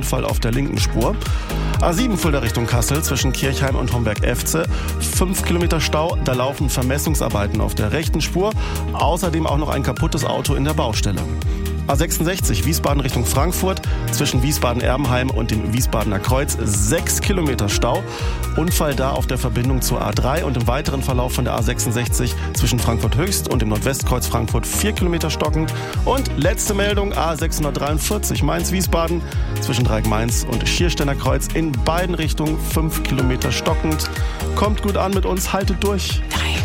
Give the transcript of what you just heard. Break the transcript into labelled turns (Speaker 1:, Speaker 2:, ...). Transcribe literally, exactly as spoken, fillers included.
Speaker 1: Unfall auf der linken Spur. A sieben Fulda Richtung Kassel zwischen Kirchheim und Homberg-Efze. fünf Kilometer Stau, da laufen Vermessungsarbeiten auf der rechten Spur. Außerdem auch noch ein kaputtes Auto in der Baustelle. A sechsundsechzig Wiesbaden Richtung Frankfurt zwischen Wiesbaden-Erbenheim und dem Wiesbadener Kreuz. sechs Kilometer Stau. Unfall da auf der Verbindung zur A drei und im weiteren Verlauf von der A sechsundsechzig zwischen Frankfurt Höchst und dem Nordwestkreuz Frankfurt vier Kilometer stockend. Und letzte Meldung, A sechshundertdreiundvierzig Mainz-Wiesbaden zwischen Dreieck-Mainz und Schiersteiner Kreuz in beiden Richtungen fünf Kilometer stockend. Kommt gut an mit uns, haltet durch.